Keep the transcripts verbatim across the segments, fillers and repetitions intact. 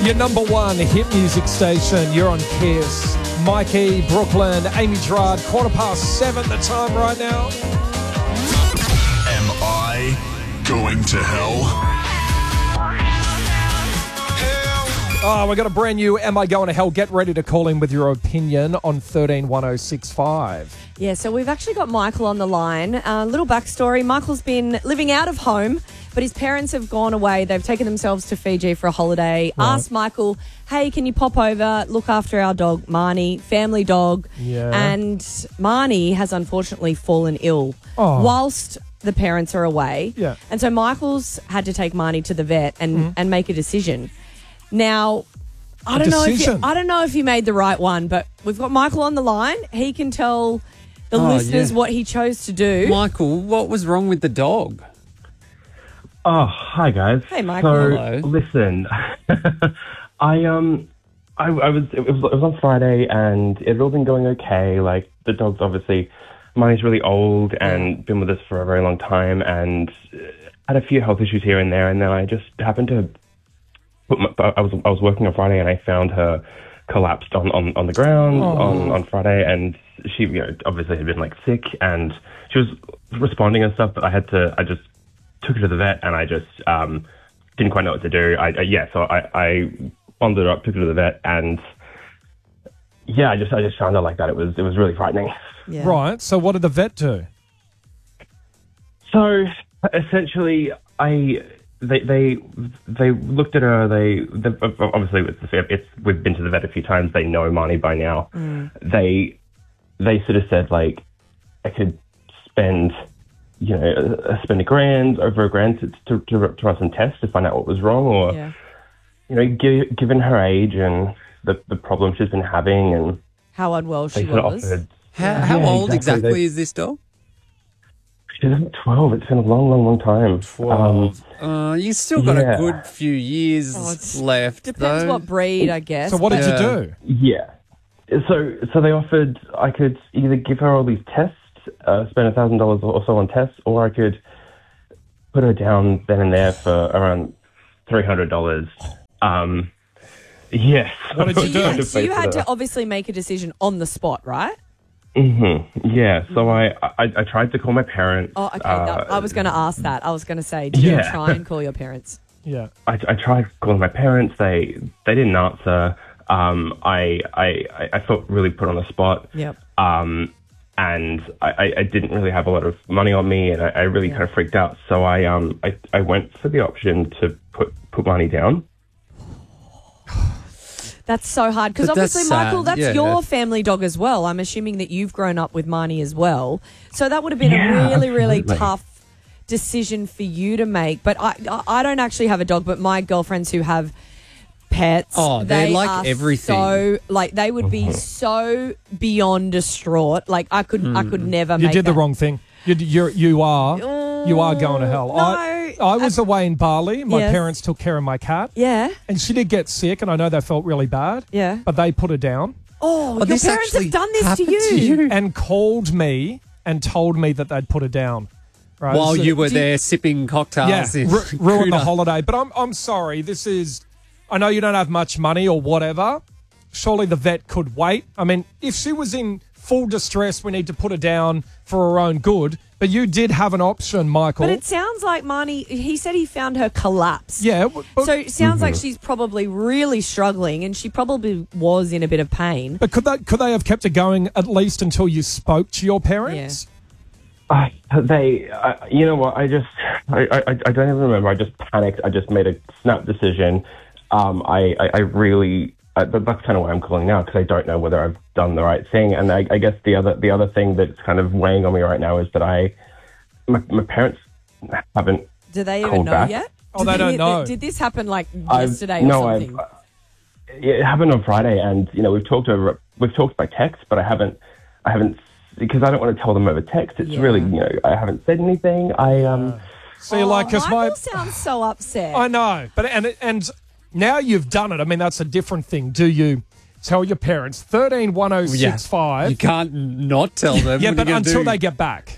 Your number one hit music station. You're on Kiss. Mikey, Brooklyn, Amy Gerard, quarter past seven the time right now. Am I going to hell? Oh, we got a brand new Am I Going to Hell? Get ready to call in with your opinion on thirteen one oh six five. Yeah, so we've actually got Michael on the line. A uh, little backstory. Michael's been living out of home, but his parents have gone away. They've taken themselves to Fiji for a holiday. Right. Asked Michael, hey, can you pop over, look after our dog, Marnie, family dog. Yeah. And Marnie has unfortunately fallen ill Oh. whilst the parents are away. Yeah. And so Michael's had to take Marnie to the vet and, Mm-hmm. and make a decision. Now, I A don't know if you, decision? I don't know if you made the right one, but we've got Michael on the line. He can tell the Oh, listeners yeah. what he chose to do. Michael, what was wrong with the dog? Oh, hi guys. Hey, Michael. So, Hello. listen, I um, I, I was it was it was on Friday and it had all been going okay. Like the dog's obviously, Marnie's really old and been with us for a very long time and uh, had a few health issues here and there. And then I just happened to put my, I was I was working on Friday and I found her collapsed on, on, on the ground Oh. on, on Friday, and she, you know, obviously had been like sick and she was responding and stuff, but I had to I just took her to the vet and I just um, didn't quite know what to do. I, I yeah, so I, I bundled her up, took her to the vet, and yeah, I just I just found out like that. It was it was really frightening. Yeah. Right. So what did the vet do? So essentially, I they they they looked at her. They, they obviously it's, it's we've been to the vet a few times. They know Marnie by now. Mm. They they sort of said like I could spend you know uh, spend a grand over a grand to to, to, to run some tests to find out what was wrong, or Yeah. you know gi- given her age and the the problem she's been having, and How unwell she they sort of was. offered. How, how Yeah, old exactly. exactly, They- is this dog? She's twelve. It's been a long, long, long time. Um, Uh, you still got Yeah. a good few years Oh, it's- left. Depends though. what breed, I guess. So what did Yeah. you do? Yeah. So so they offered I could either give her all these tests, uh, spend a thousand dollars or so on tests, or I could put her down then and there for around three hundred dollars. Um, yes. What did you do? You, so you had to obviously make a decision on the spot, right? Mm-hmm. Yeah. So I, I I tried to call my parents. Oh, okay. Uh, that- I was going to ask that. I was going to say, did you Yeah. try and call your parents? Yeah. I, I tried calling my parents. They they didn't answer. Um, I I I- I felt really put on the spot. Yep. Um, and I, I- I didn't really have a lot of money on me, and I, I really kind of freaked out. So I um I, I went for the option to put put money down. That's so hard because But that's obviously, Michael, sad. that's Yeah. your family dog as well. I'm assuming that you've grown up with Marnie as well. So that would have been Yeah, a really, really absolutely. tough decision for you to make. But I, I I don't actually have a dog, but my girlfriends who have pets, Oh, they like are everything. So like they would be so beyond distraught. Like I could I could never. You make did the that. wrong thing. You you you are you are going to hell. No, I I was away in Bali. My Yes. parents took care of my cat, Yeah, and she did get sick, and I know they felt really bad. yeah. But they put her down Oh, your this parents have actually done this to happened you. to you? and called me and told me that they'd put her down. Right? While So- you were Do you- there sipping cocktails. Yeah, in ru- ruined the Kuna. holiday. But I'm I'm sorry. This is. I know you don't have much money or whatever. Surely the vet could wait. I mean, if she was in full distress, we need to put her down for her own good. But you did have an option, Michael. But it sounds like Marnie, he said he found her collapse. yeah. w- But, So it sounds like she's probably really struggling and she probably was in a bit of pain. but could they could they have kept it going at least until you spoke to your parents? I, they, I, you know what? I just, I, I, I don't even remember. I just panicked. I just made a snap decision. Um, I, I, I really, I, that's kind of why I'm calling now, because I don't know whether I've done the right thing. And I, I guess the other, the other thing that's kind of weighing on me right now is that I, my, my parents haven't. Do they even Called know back? yet? Oh, Did they don't know. Did this happen like I've- yesterday or no, something? I've, it happened on Friday, and you know we've talked over, we've talked by text, but I haven't, I haven't, because I don't want to tell them over text. It's Yeah. really, you know, I haven't said anything. I um. See, like, because my Michael sounds so upset. I know, but and and now you've done it. I mean, that's a different thing. Do you tell your parents thirteen one oh six You five? can't not tell them. Yeah, What are but you gonna until do? they get back.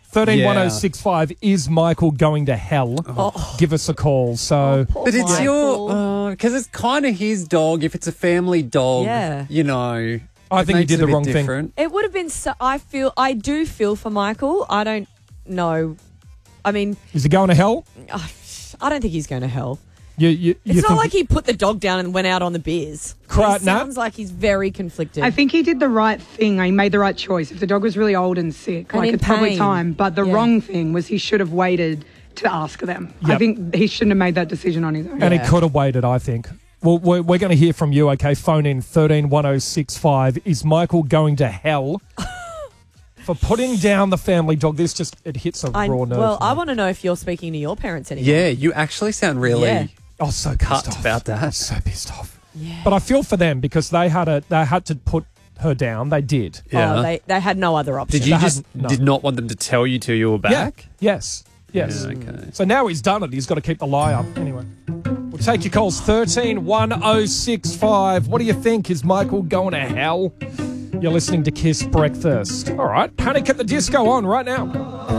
thirteen one oh six five. Is Michael going to hell? Oh. Give us a call. So, Poor But it's Michael. your because it's kind of his dog. If it's a family dog, Yeah. you know, I it think he makes did it a the bit wrong thing. different. It would have been. So, I feel. I do feel for Michael. I don't know. I mean, is he going to hell? I don't think he's going to hell. You, you, you It's not think- like he put the dog down and went out on the beers. Correct, It Nat? sounds like he's very conflicted. I think he did the right thing. He made the right choice. If the dog was really old and sick, And like in it's probably pain. time. But the Yeah. wrong thing was he should have waited to ask them. I Yep. think he shouldn't have made that decision on his own. And Yeah. he could have waited, I think. Well, we're, we're going to hear from you, okay? Phone in thirteen one oh six five. Is Michael going to hell for putting down the family dog? This just, it hits a I, raw nerve. well, for I me. want to know if you're speaking to your parents anymore. Yeah, you actually sound really. Yeah. Oh, so pissed cut off. about that. So pissed off. Yeah. But I feel for them because they had a they had to put her down. They did. Yeah. Oh, they, they had no other option. Did you They just hadn't- no. did not want them to tell you till you were back? Yeah. Yes. Yes. Yeah, okay. So now he's done it. He's got to keep the lie up. Anyway, we'll take your calls. thirteen one oh six five. What do you think? Is Michael going to hell? You're listening to Kiss Breakfast. All right. Panic at the Disco on right now.